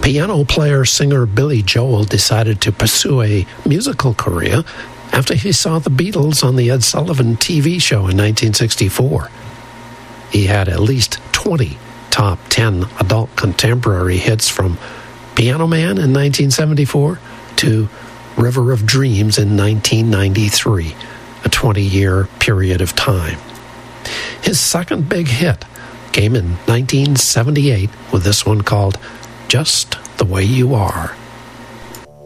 Piano player-singer Billy Joel decided to pursue a musical career after he saw the Beatles on the Ed Sullivan TV show in 1964. He had at least 20 top 10 adult contemporary hits, from Piano Man in 1974 to River of Dreams in 1993, a 20-year period of time. His second big hit came in 1978 with this one called Just the Way You Are.